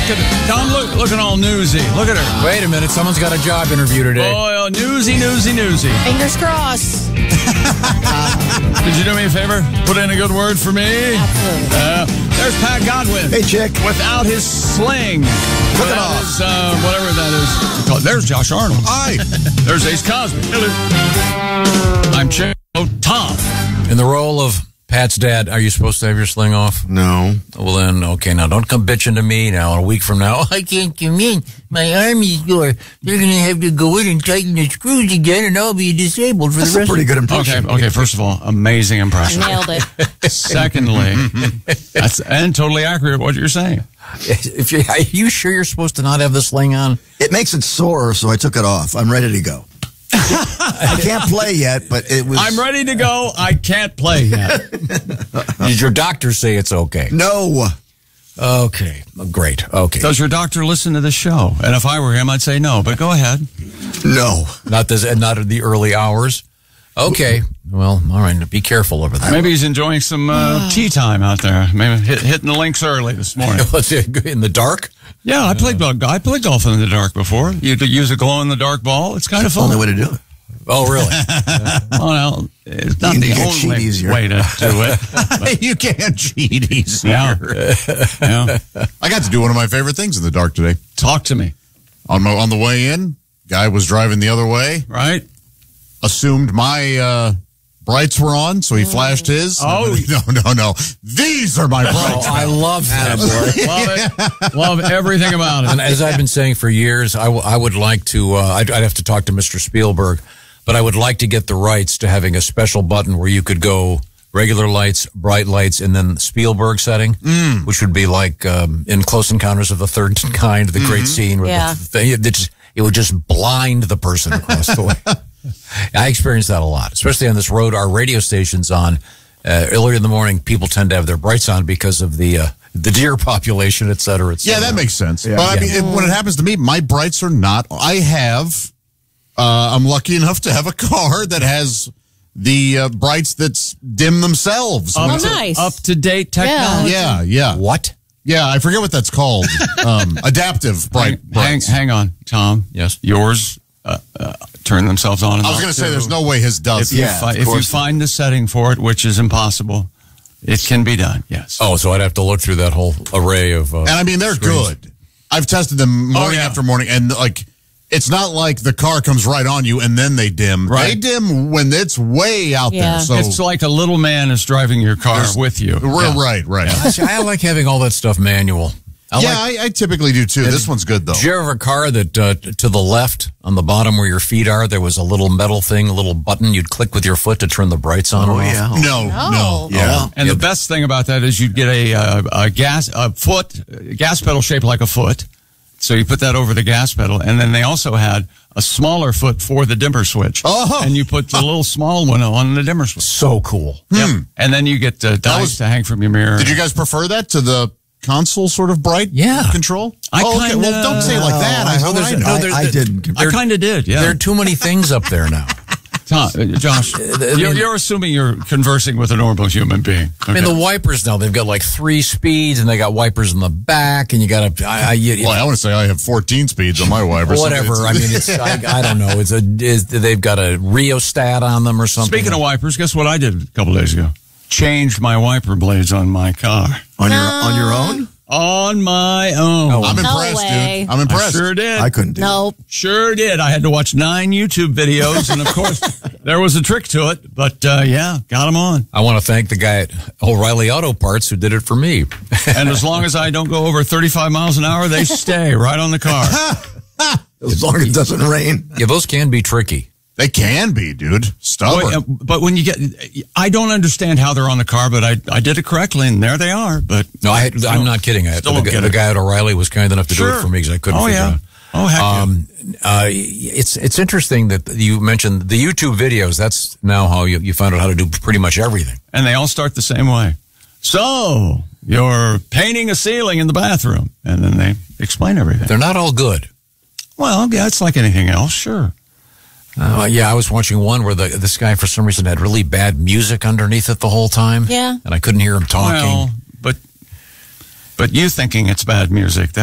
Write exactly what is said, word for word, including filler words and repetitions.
at Tom. Look, looking all newsy. Look at her. Wait a minute. Someone's got a job interview today. Oh, newsy, newsy, newsy. Fingers crossed. Did you do me a favor? Put in a good word for me? Absolutely. Uh, there's Pat Godwin. Hey, chick. Without his sling. Took it Without off. his, uh, whatever that is. Oh, there's Josh Arnold. Hi. There's Ace Cosby. I'm Chick. Oh, Tom. In the role of Pat's dad, are you supposed to have your sling off? No. Well, then, okay, now don't come bitching to me now a week from now. I can't come in. My arm is sore. They're going to have to go in and tighten the screws again, and I'll be disabled for That's the a rest pretty of good impression. Okay, okay, first of all, amazing impression. Nailed it. Secondly, that's and totally accurate what you're saying. If you, are you sure you're supposed to not have the sling on? It makes it sore, so I took it off. I'm ready to go. I can't play yet, but it was... I'm ready to go. I can't play yet. Did your doctor say it's okay? No. Okay, great. Okay. Does your doctor listen to the show? And if I were him, I'd say no, but go ahead. No. Not this, not at the early hours. Okay. Well, all right. Be careful over there. Maybe he's enjoying some uh, tea time out there. Maybe hit, hitting the links early this morning. What's it, in the dark? Yeah, I played I played golf in the dark before. You could use a glow in the dark ball. It's kind of fun. Only way to do it. Oh, really? Well, it's not You the can cheat only easier. way to do it. You can't cheat easier. Yeah. Yeah. I got to do one of my favorite things in the dark today. Talk to me. On my on the way in, guy was driving the other way, Right? assumed my uh, brights were on, so he flashed his. Oh. no, no, no! These are my Oh, brights. I love that. Love it. Love everything about And it. as I've been saying for years, I, w- I would like to, uh, I'd, I'd have to talk to Mister Spielberg, but I would like to get the rights to having a special button where you could go regular lights, bright lights, and then Spielberg setting, mm. which would be like um, in Close Encounters of the Third Kind, the mm-hmm. great scene where Yeah. the thing, it, just, it would just blind the person across the way. I experienced that a lot, especially on this road. Our radio station's on. Uh, earlier in the morning, people tend to have their brights on because of the uh, the deer population, et cetera, et cetera. Yeah, that makes sense. Yeah. But I mean, Yeah. it, when it happens to me, my brights are not. I have. Uh, I'm lucky enough to have a car that has the uh, brights that dim themselves. Up Oh, to, nice. Up to date technology. Yeah, yeah, What? yeah. I forget what that's called. um, adaptive bright Hang, hang, brights. hang on, Tom. Yes. Yours uh, uh, turn themselves on. And I was off, going to say, too. there's no way his does. If you, Yeah, fi- of if you course. find the setting for it, which is impossible, it can be done. Yes. Oh, so I'd have to look through that whole array of. Uh, And I mean, they're screens. good. I've tested them morning Oh, yeah. after morning, and like, it's not like the car comes right on you and then they dim. Right. They dim when it's way out Yeah. there. So It's like a little man is driving your car There's- with you. we're Yeah. right, right. I see, I like having all that stuff manual. I yeah, like, I, I typically do too. This one's good though. did you ever have a car that uh, to the left on the bottom where your feet are, there was a little metal thing, a little button you'd click with your foot to turn the brights on Oh, and off? yeah. No, No. no, Yeah. And the best thing about that is you'd get a, uh, a gas a foot a gas pedal shaped like a foot. So you put that over the gas pedal, and then they also had a smaller foot for the dimmer switch. Oh. And you put the little small one on the dimmer switch. So cool. Yep. And then you get uh, dice was- to hang from your mirror. Did you guys prefer that to the console sort of bright Yeah. control? I oh, okay. kinda- Well, don't say it like that. I, No, how would there's I a- know? no, I, there- I didn't. I kind of did, yeah. There are too many things up there now. Tom, uh, Josh, you're, you're assuming you're conversing with a normal human being. I mean, Okay. the wipers now, they've got like three speeds, and they got wipers in the back, and you got to, I, I, you, Well, I want to say I have fourteen speeds on my wipers. whatever. I mean, it's, I, I don't know. It's a, is, they've got a rheostat on them or something. Speaking of wipers, guess what I did a couple days ago? Changed my wiper blades on my car. On your on your own? On my own. I'm No impressed, way. dude. I'm I impressed. sure did. I couldn't do it. Nope. Sure did. I had to watch nine YouTube videos, and of course, there was a trick to it. But uh, yeah, got them on. I want to thank the guy at O'Reilly Auto Parts who did it for me. And as long as I don't go over thirty-five miles an hour, they stay right on the car. As long as it doesn't rain. Yeah, those can be tricky. They can be, dude. Stubborn. Wait, uh, but when you get, I don't understand how they're on the car, but I I did it correctly, and there they are. But No, I, I'm not kidding. I, Still the, don't guy- get the it. guy at O'Reilly was kind enough to do Sure. it for me because I couldn't Oh, figure yeah. it out. Oh, heck yeah. Um, uh, it's it's interesting that you mentioned the YouTube videos. That's now how you, you found out how to do pretty much everything. And they all start the same way. So you're painting a ceiling in the bathroom, and then they explain everything. They're not all good. Well, yeah, it's like anything else, sure. Uh, yeah, I was watching one where the this guy for some reason had really bad music underneath it the whole time. Yeah. And I couldn't hear him talking. Well, but but you thinking it's bad music, that